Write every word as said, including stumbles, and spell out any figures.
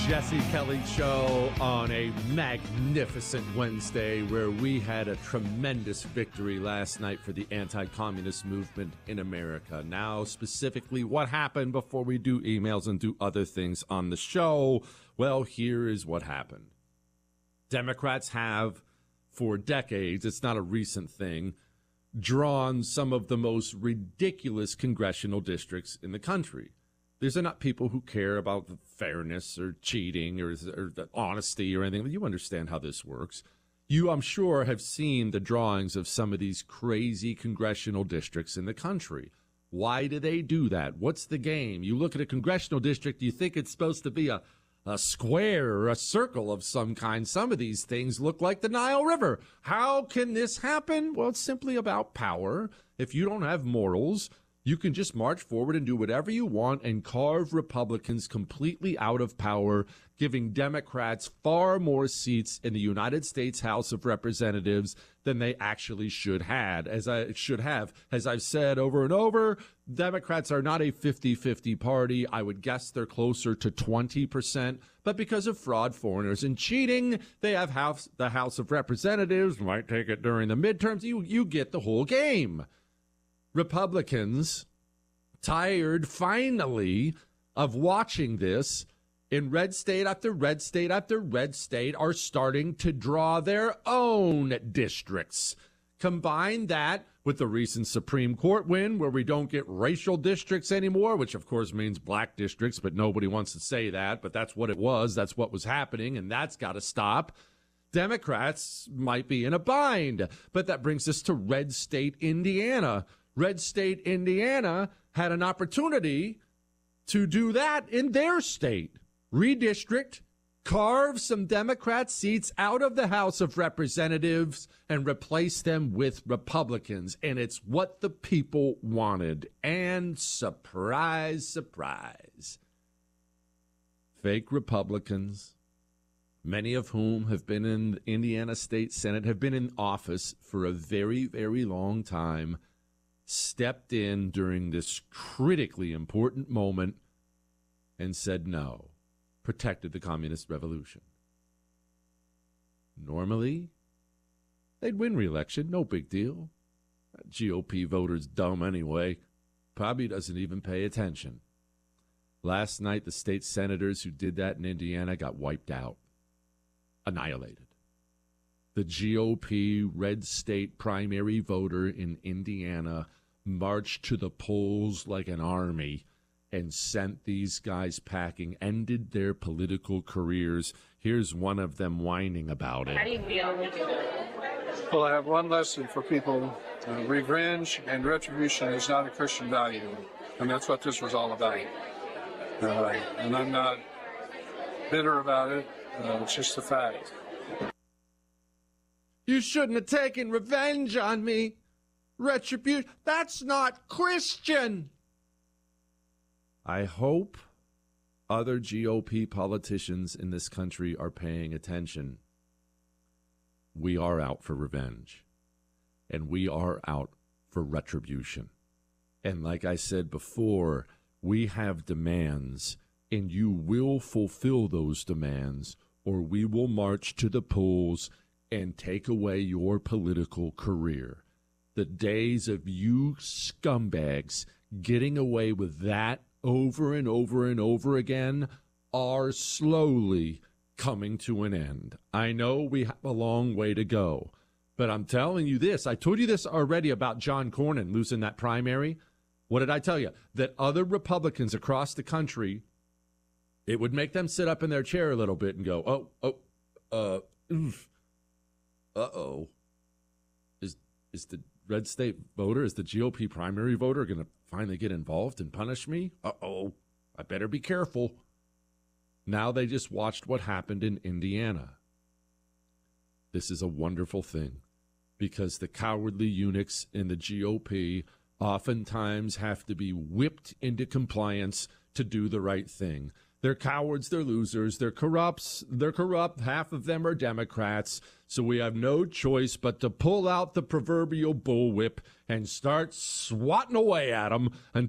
Jesse Kelly Show on a magnificent Wednesday where we had a tremendous victory last night for the anti-communist movement in America. Now, specifically, what happened before we do emails and do other things on the show? Well, here is what happened. Democrats have, for decades, it's not a recent thing, drawn some of the most ridiculous congressional districts in the country. These are not people who care about the fairness or cheating or, or the honesty or anything. You understand how this works. You, I'm sure, have seen the drawings of some of these crazy congressional districts in the country. Why do they do that? What's the game? You look at a congressional district, you think it's supposed to be a, a square or a circle of some kind. Some of these things look like the Nile River. How can this happen? Well, it's simply about power. If you don't have morals, you can just march forward and do whatever you want and carve Republicans completely out of power, giving Democrats far more seats in the United States House of Representatives than they actually should had. As I should have. As I've said over and over, Democrats are not a fifty-fifty party. I would guess they're closer to twenty percent. But because of fraud, foreigners, and cheating, they have house, the House of Representatives, might take it during the midterms. You, you get the whole game. Republicans, tired finally of watching this in red state after red state after red state, are starting to draw their own districts. Combine that with the recent Supreme Court win where we don't get racial districts anymore, which of course means black districts, but nobody wants to say that. But that's what it was. That's what was happening, and that's got to stop. Democrats might be in a bind, but that brings us to red state Indiana. Red state Indiana had an opportunity to do that in their state. Redistrict, carve some Democrat seats out of the House of Representatives and replace them with Republicans. And it's what the people wanted. And surprise, surprise, fake Republicans, many of whom have been in the Indiana State Senate, have been in office for a very, very long time, stepped in during this critically important moment and said no, protected the communist revolution. Normally, they'd win re-election, no big deal. G O P voter's dumb anyway, probably doesn't even pay attention. Last night, the state senators who did that in Indiana got wiped out, annihilated. The G O P red state primary voter in Indiana marched to the polls like an army and sent these guys packing, ended their political careers. Here's one of them whining about it. How do you feel? Well, I have one lesson for people. Uh, revenge and retribution is not a Christian value, and that's what this was all about. Uh, and I'm not bitter about it. Uh, it's just a fact. You shouldn't have taken revenge on me. Retribution. That's not Christian. I hope other G O P politicians in this country are paying attention. We are out for revenge. And we are out for retribution. And like I said before, we have demands, and you will fulfill those demands, or we will march to the polls and take away your political career. The days of you scumbags getting away with that over and over and over again are slowly coming to an end. I know we have a long way to go, but I'm telling you this. I told you this already about John Cornyn losing that primary. What did I tell you? That other Republicans across the country, it would make them sit up in their chair a little bit and go, oh, oh, uh, oof. Uh-oh. Is is the red state voter, is the G O P primary voter going to finally get involved and punish me? Uh-oh. I better be careful. Now they just watched what happened in Indiana. This is a wonderful thing because the cowardly eunuchs in the G O P oftentimes have to be whipped into compliance to do the right thing. They're cowards, they're losers, they're corrupts, they're corrupt, half of them are Democrats, so we have no choice but to pull out the proverbial bullwhip and start swatting away at them until